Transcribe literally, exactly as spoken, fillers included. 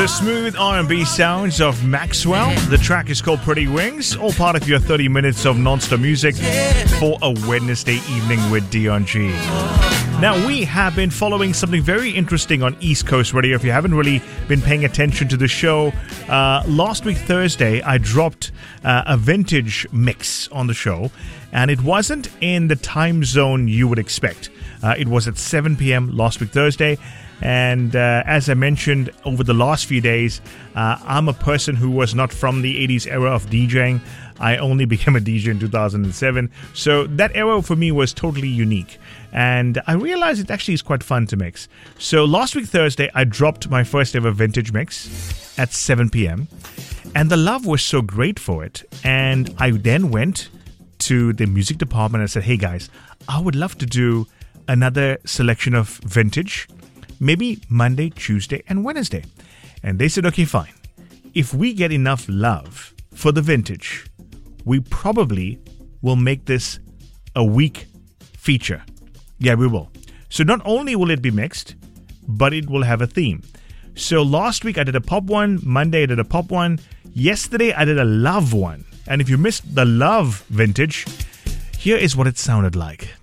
The smooth R and B sounds of Maxwell. The track is called Pretty Wings, all part of your thirty minutes of non-stop music for a Wednesday evening with Dion G. Now, we have been following something very interesting on East Coast Radio. If you haven't really been paying attention to the show, uh, last week Thursday, I dropped uh, a vintage mix on the show, and it wasn't in the time zone you would expect. Uh, it was at seven p.m. last week Thursday. And uh, as I mentioned over the last few days, uh, I'm a person who was not from the eighties era of DJing. I only became a D J in two thousand seven. So that era for me was totally unique. And I realized it actually is quite fun to mix. So last week Thursday, I dropped my first ever vintage mix at seven p.m. And the love was so great for it. And I then went to the music department and said, hey guys, I would love to do another selection of vintage. Maybe Monday, Tuesday, and Wednesday. And they said, okay, fine. If we get enough love for the vintage, we probably will make this a week feature. Yeah, we will. So not only will it be mixed, but it will have a theme. So last week I did a pop one. Monday I did a pop one. Yesterday I did a love one. And if you missed the love vintage, here is what it sounded like.